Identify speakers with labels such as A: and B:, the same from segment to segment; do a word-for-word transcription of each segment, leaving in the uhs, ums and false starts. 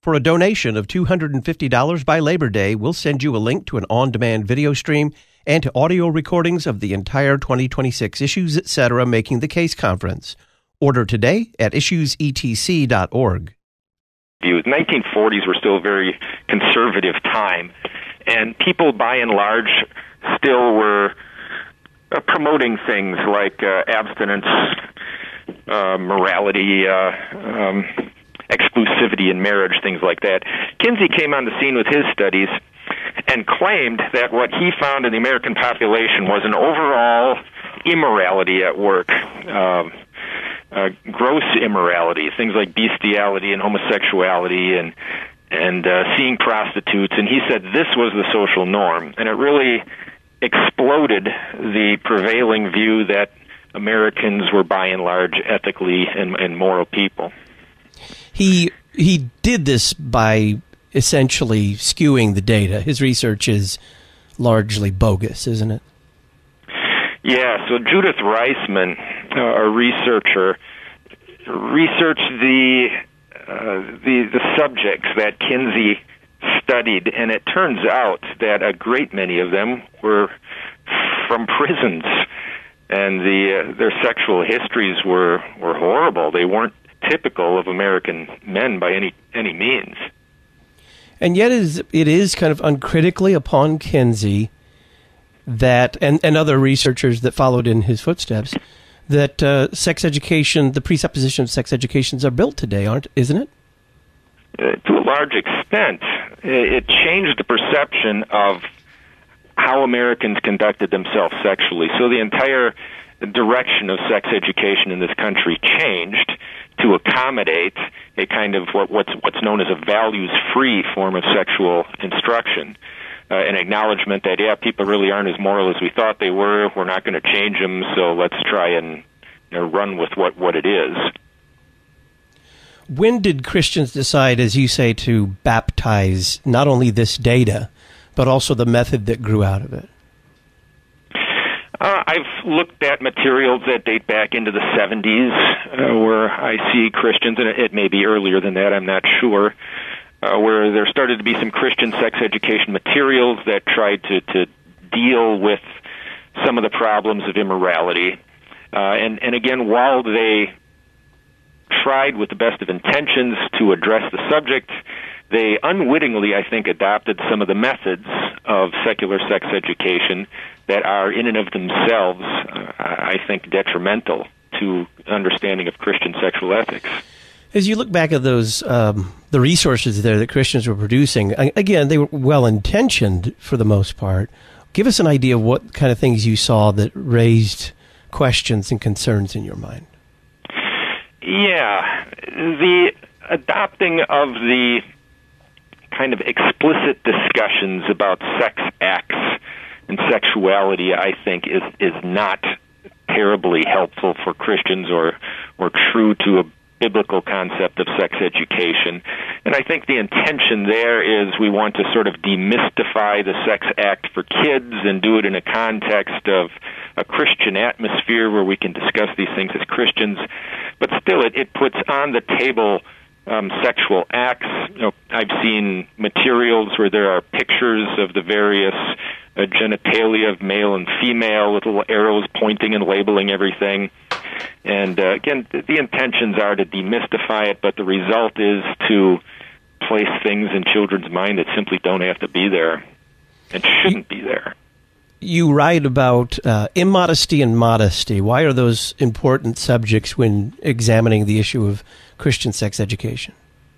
A: For a donation of two hundred fifty dollars by Labor Day, we'll send you a link to an on-demand video stream and to audio recordings of the entire twenty twenty-six Issues Etc. Making the Case Conference. Order today at issues e t c dot org.
B: The nineteen forties were still a very conservative time, and people, by and large, still were uh, promoting things like uh, abstinence, uh, morality, uh, um, exclusivity in marriage, things like that. Kinsey came on the scene with his studies and claimed that what he found in the American population was an overall immorality at work, uh, uh, gross immorality, things like bestiality and homosexuality and and uh, seeing prostitutes. And he said this was the social norm, and it really exploded the prevailing view that Americans were by and large ethically and, and moral people.
A: He he did this by essentially skewing the data. His research is largely bogus, isn't it?
B: Yeah, so Judith Reisman, uh, a researcher, researched the, uh, the the subjects that Kinsey studied, and it turns out that a great many of them were from prisons, and the uh, their sexual histories were, were horrible. They weren't typical of American men by any any means.
A: And yet it is, it is kind of uncritically upon Kinsey that, and, and other researchers that followed in his footsteps, that uh, sex education, the presupposition of sex educations are built today, aren't, isn't it?
B: Uh, to a large extent, it changed the perception of how Americans conducted themselves sexually. So the entire direction of sex education in this country changed to accommodate a kind of what, what's what's known as a values-free form of sexual instruction, uh, an acknowledgement that, yeah, people really aren't as moral as we thought they were. We're not going to change them, so let's try and you know, run with what, what it is.
A: When did Christians decide, as you say, to baptize not only this data, but also the method that grew out of it?
B: Uh, I've looked at materials that date back into the seventies, uh, where I see Christians, and it may be earlier than that, I'm not sure, uh, where there started to be some Christian sex education materials that tried to, to deal with some of the problems of immorality. Uh, and, and again, while they tried with the best of intentions to address the subject, they unwittingly, I think, adopted some of the methods of secular sex education that are in and of themselves, uh, I think, detrimental to understanding of Christian sexual ethics.
A: As you look back at those, um, the resources there that Christians were producing, again, they were well-intentioned for the most part. Give us an idea of what kind of things you saw that raised questions and concerns in your mind.
B: Yeah, the adopting of the kind of explicit discussions about sex acts and sexuality, I think, is is not terribly helpful for Christians or or true to a biblical concept of sex education. And I think the intention there is we want to sort of demystify the sex act for kids and do it in a context of a Christian atmosphere where we can discuss these things as Christians. But still, it, it puts on the table um, sexual acts. You know, I've seen materials where there are pictures of the various uh, genitalia of male and female with little arrows pointing and labeling everything. And uh, again, the, the intentions are to demystify it, but the result is to place things in children's mind that simply don't have to be there and shouldn't be there.
A: You write about uh, immodesty and modesty. Why are those important subjects when examining the issue of Christian sex education?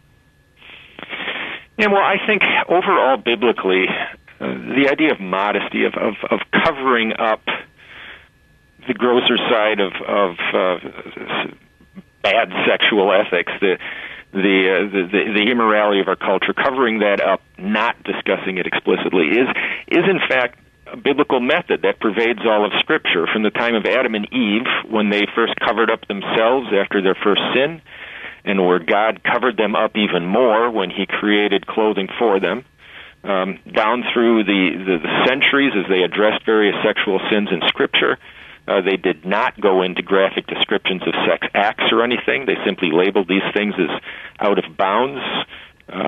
B: Yeah, well, I think overall biblically, uh, the idea of modesty, of, of, of covering up the grosser side of, of uh, bad sexual ethics, the the, uh, the the the immorality of our culture, covering that up, not discussing it explicitly, is is in fact a biblical method that pervades all of Scripture. From the time of Adam and Eve, when they first covered up themselves after their first sin, and where God covered them up even more when He created clothing for them, um, down through the, the, the centuries as they addressed various sexual sins in Scripture. Uh, they did not go into graphic descriptions of sex acts or anything. They simply labeled these things as out of bounds.